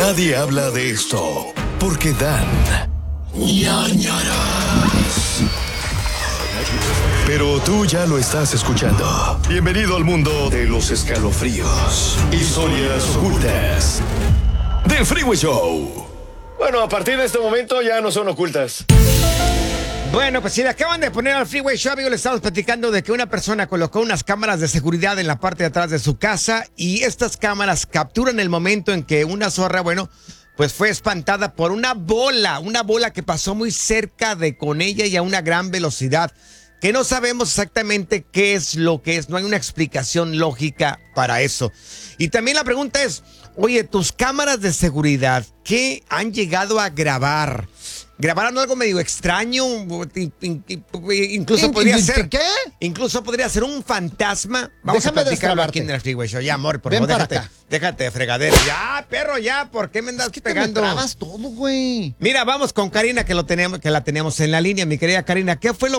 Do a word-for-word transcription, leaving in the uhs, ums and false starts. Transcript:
Nadie habla de esto porque dan ñañaras. Pero tú ya lo estás escuchando. Bienvenido al mundo de los escalofríos, historias ocultas del Freeway Show. Bueno, a partir de este momento ya no son ocultas. Bueno, pues si le acaban de poner al Freeway Show, amigos, le estamos platicando de que una persona colocó unas cámaras de seguridad en la parte de atrás de su casa y estas cámaras capturan el momento en que una zorra, bueno, pues fue espantada por una bola, una bola que pasó muy cerca de con ella y a una gran velocidad, que no sabemos exactamente qué es lo que es, no hay una explicación lógica para eso. Y también la pregunta es, oye, tus cámaras de seguridad, ¿qué han llegado a grabar? ¿Grabaron algo medio extraño? Incluso podría ser. ¿Qué? Incluso podría ser un fantasma. Vamos Déjame a platicarlo destrabarte. aquí en el Freeway Show. Ya, amor, por Ven favor, para déjate, acá. déjate de fregadera. Ya, perro, ya, ¿por qué me andas Es que te me pegando? trabas todo, güey. Mira, vamos con Karina, que lo tenemos, que la tenemos en la línea, mi querida Karina. ¿Qué fue lo